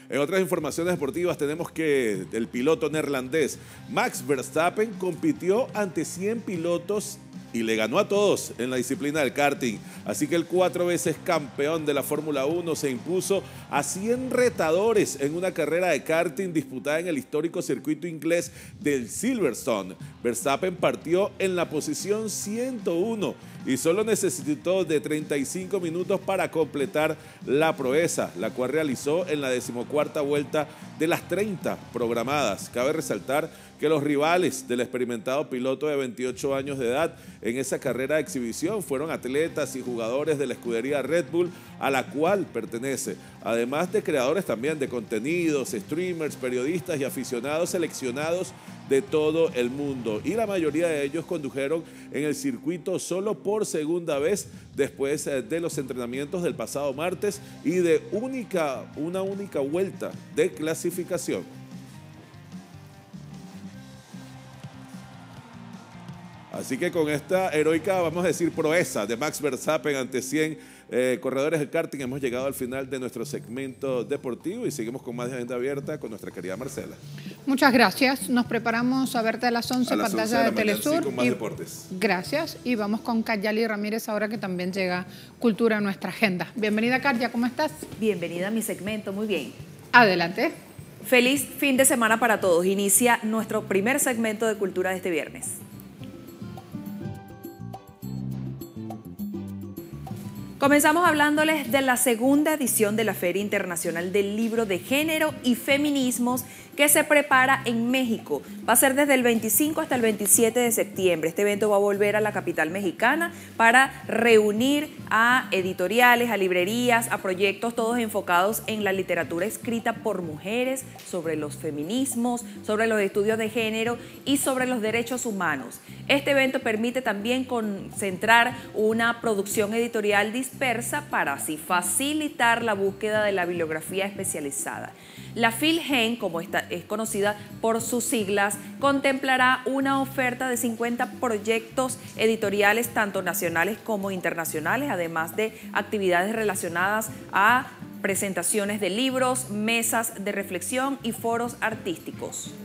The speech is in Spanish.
En otras informaciones deportivas tenemos que el piloto neerlandés Max Verstappen compitió ante 100 pilotos y le ganó a todos en la disciplina del karting. Así que el 4 veces campeón de la Fórmula 1 se impuso a 100 retadores en una carrera de karting disputada en el histórico circuito inglés del Silverstone. Verstappen partió en la posición 101 y solo necesitó de 35 minutos para completar la proeza, la cual realizó en la 14ª vuelta de las 30 programadas. Cabe resaltar que los rivales del experimentado piloto de 28 años de edad en esa carrera de exhibición fueron atletas y jugadores de la escudería Red Bull, a la cual pertenece, además de creadores también de contenidos, streamers, periodistas y aficionados seleccionados de todo el mundo. Y la mayoría de ellos condujeron en el circuito solo por segunda vez después de los entrenamientos del pasado martes y de una única vuelta de clasificación. Así que con esta heroica, vamos a decir, proeza de Max Verstappen ante 100 corredores de karting, hemos llegado al final de nuestro segmento deportivo y seguimos con más de Agenda Abierta con nuestra querida Marcela. Muchas gracias. Nos preparamos a verte a las 11 en pantalla de Telesur. Sí, con más deportes. Gracias. Y vamos con Karyali Ramírez ahora que también llega Cultura a nuestra agenda. Bienvenida, Karya, ¿cómo estás? Bienvenida a mi segmento, muy bien. Adelante. Feliz fin de semana para todos. Inicia nuestro primer segmento de Cultura de este viernes. Comenzamos hablándoles de la segunda edición de la Feria Internacional del Libro de Género y Feminismos que se prepara en México. Va a ser desde el 25 hasta el 27 de septiembre. Este evento va a volver a la capital mexicana para reunir a editoriales, a librerías, a proyectos todos enfocados en la literatura escrita por mujeres, sobre los feminismos, sobre los estudios de género y sobre los derechos humanos. Este evento permite también concentrar una producción editorial dispersa para así facilitar la búsqueda de la bibliografía especializada. La FILGEN, como es conocida por sus siglas, contemplará una oferta de 50 proyectos editoriales, tanto nacionales como internacionales, además de actividades relacionadas a presentaciones de libros, mesas de reflexión y foros artísticos.